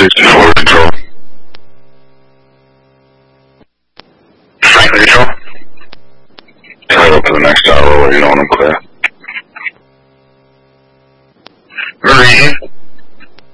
64 control. Franklin control. Head up to the next tower, let you know when I'm clear.